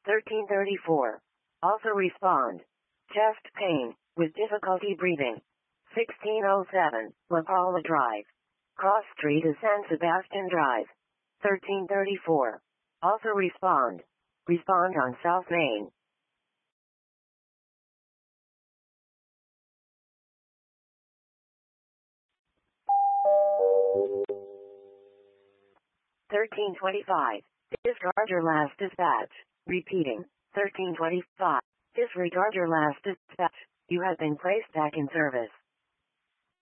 1334. Also respond. Chest pain, with difficulty breathing. 1607, La Palma Drive. Cross Street is San Sebastian Drive. 1334. Also respond. Respond on South Main. 1325. Disregard your last dispatch. Repeating. 1325. Disregard your last dispatch. You have been placed back in service.